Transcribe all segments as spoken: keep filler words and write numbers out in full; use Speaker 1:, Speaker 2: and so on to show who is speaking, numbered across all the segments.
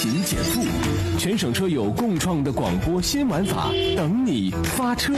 Speaker 1: 勤减负，全省车友共创的广播新玩法，等你发车。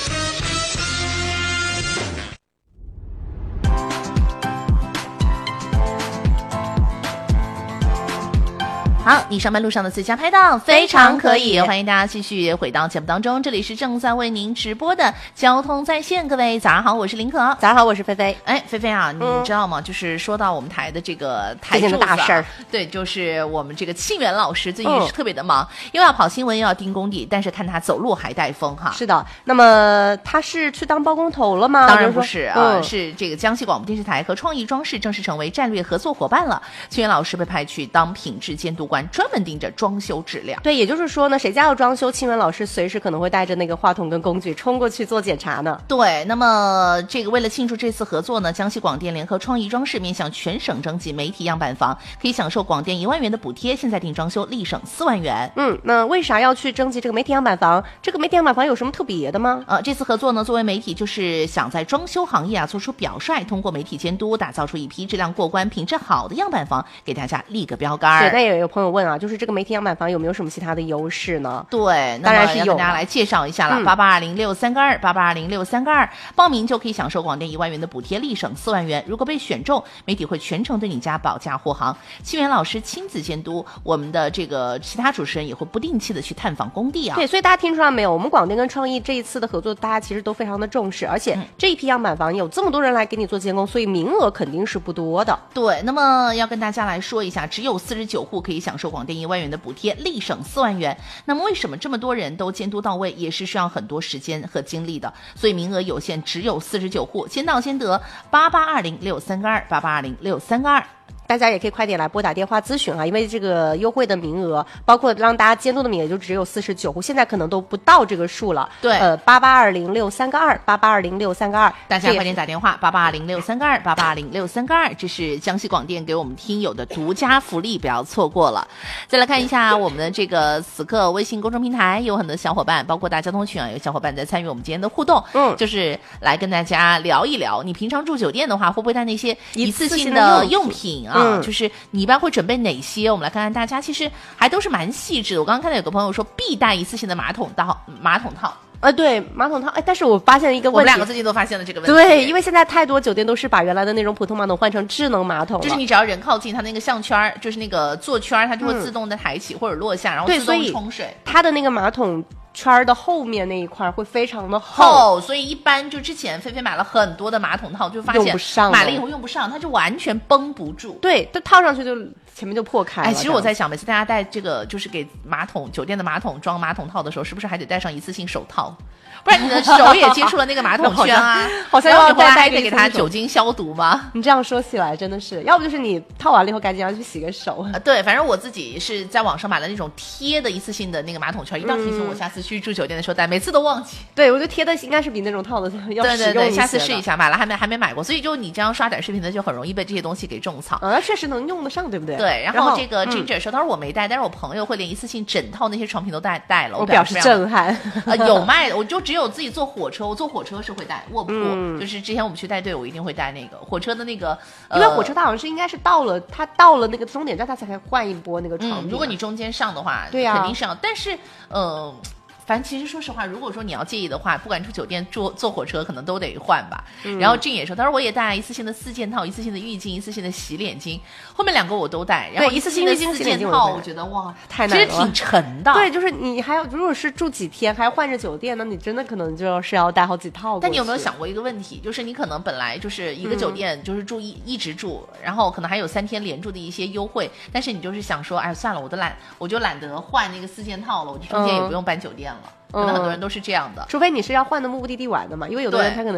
Speaker 2: 好，你上班路上的最佳拍档非常可以，欢迎大家继续回到节目当中，这里是正在为您直播的交通在线，各位早上好，我是林可。
Speaker 3: 早上好，我是菲菲。
Speaker 2: 哎，菲菲啊，你知道吗、嗯、就是说到我们台的这个台柱子、啊、
Speaker 3: 大事儿，
Speaker 2: 对，就是我们这个庆元老师最近是特别的忙、嗯、又要跑新闻又要盯工地，但是看他走路还带风哈。
Speaker 3: 是的，那么他是去当包工头了吗？
Speaker 2: 当然不是啊、
Speaker 3: 嗯，
Speaker 2: 是这个江西广播电视台和创意装饰正式成为战略合作伙伴了。庆元老师被派去当品质监督官，专门盯着装修质量。
Speaker 3: 对，也就是说呢，谁家要装修，庆元老师随时可能会带着那个话筒跟工具冲过去做检查呢。
Speaker 2: 对，那么这个为了庆祝这次合作呢，江西广电联合创意装饰面向全省征集媒体样板房，可以享受广电一万元的补贴，现在订装修立省四万元。
Speaker 3: 嗯，那为啥要去征集这个媒体样板房？这个媒体样板房有什么特别的吗？
Speaker 2: 呃，这次合作呢，作为媒体就是想在装修行业啊做出表率，通过媒体监督打造出一批质量过关、品质好的样板房，给大家立个标杆。
Speaker 3: 对，那也有朋友问啊，就是这个媒体样板房有没有什么其他的优势呢？
Speaker 2: 对，
Speaker 3: 当然是有，
Speaker 2: 要跟大家来介绍一下了。八八二零六三个二，八八二零六三个二，报名就可以享受广电一万元的补贴，立省四万元。如果被选中，媒体会全程对你家保驾护航，庆元老师亲自监督，我们的这个其他主持人也会不定期的去探访工地啊。
Speaker 3: 对，所以大家听出来没有？我们广电跟创意这一次的合作，大家其实都非常的重视，而且这一批样板房有这么多人来给你做监工，所以名额肯定是不多的。
Speaker 2: 对，那么要跟大家来说一下，只有四十九户可以享受广电一万元的补贴，立省四万元。那么为什么这么多人都监督到位，也是需要很多时间和精力的，所以名额有限，只有四十九户，先到先得。八八二零六三个二，八八二零六三个二。
Speaker 3: 大家也可以快点来拨打电话咨询啊，因为这个优惠的名额，包括让大家监督的名额也就只有四十九户，现在可能都不到这个数了。
Speaker 2: 对，
Speaker 3: 呃，八八二零六三个二，八八二零六三个二，
Speaker 2: 大家快点打电话，八八二零六三个二，八八二零六三个二，这是江西广电给我们听友的独家福利，不要错过了。再来看一下我们的这个此刻微信公众平台，有很多小伙伴，包括大交通群啊，有小伙伴在参与我们今天的互动，
Speaker 3: 嗯，
Speaker 2: 就是来跟大家聊一聊，你平常住酒店的话，会不会带那些一次性
Speaker 3: 的
Speaker 2: 用品啊？
Speaker 3: 嗯，
Speaker 2: 就是你一般会准备哪些？我们来看看大家其实还都是蛮细致的。我刚刚看到有个朋友说必带一次性的马桶套，马桶套。
Speaker 3: 呃，对，马桶套。哎，但是我发现一个问题，
Speaker 2: 我们两个最近都发现了这个问题。
Speaker 3: 对，因为现在太多酒店都是把原来的那种普通马桶换成智能马桶了，
Speaker 2: 就是你只要人靠近，它那个项圈，就是那个座圈，它就会自动的抬起或者落下，嗯、然后自动冲水。
Speaker 3: 它的那个马桶圈的后面那一块会非常的厚，
Speaker 2: 厚，所以一般就之前菲菲买了很多的马桶套，就发现
Speaker 3: 用不上，
Speaker 2: 买了以后用不上，它就完全绷不住。
Speaker 3: 对，它套上去就前面就破开了。
Speaker 2: 哎，其实我在想，每次大家带这个就是给马桶酒店的马桶装马桶套的时候，是不是还得戴上一次性手套？不然你的手也接触了那个马桶圈啊，
Speaker 3: 好像要再
Speaker 2: 还得给它酒精消毒吗？
Speaker 3: 你这样说起来真的是，要不就是你套完了以后赶紧要去洗个手。
Speaker 2: 呃、对，反正我自己是在网上买了那种贴的一次性的那个马桶圈，一定要提醒我下次去住酒店的时候带，每次都忘记。
Speaker 3: 对，我觉得贴的应该是比那种套的要实用一些的。
Speaker 2: 对对对，下次试一下，买了还没还没买过，所以就你这样刷短视频的就很容易被这些东西给种草。
Speaker 3: 啊，确实能用得上，对不对？
Speaker 2: 对，然后这个 Ginger 说，他说我没带，但是我朋友会连一次性枕套那些床品都带带了，
Speaker 3: 我表示震撼。
Speaker 2: 呃，有卖的，我就只有自己坐火车，我坐火车是会带卧铺，嗯、就是之前我们去带队，我一定会带那个火车的那个，
Speaker 3: 因为火车它好像是应该是到了，它到了那个终点站，它才可以换一波那个床品、
Speaker 2: 嗯。如果你中间上的话，
Speaker 3: 对呀、啊，
Speaker 2: 肯定是要，但是呃。反正其实说实话，如果说你要介意的话，不管住酒店住坐火车，可能都得换吧。嗯、然后静也说，他说我也带一次性的四件套，一次性的浴巾，一次性的洗脸巾，后面两个我都带。然后
Speaker 3: 一次性的
Speaker 2: 四件套，我觉得哇，
Speaker 3: 太难了，
Speaker 2: 其实挺沉的。
Speaker 3: 对，就是你还要如果是住几天，还要换着酒店，那你真的可能就是要带好几套。
Speaker 2: 但你有没有想过一个问题，就是你可能本来就是一个酒店，就是住一、嗯、一直住，然后可能还有三天连住的一些优惠，但是你就是想说，哎，算了，我都懒，我就懒得换那个四件套了，我就中间也不用搬酒店了。嗯可能很多人都是这样的，
Speaker 3: 除非你是要换的目的地玩的嘛，因为有的人他可能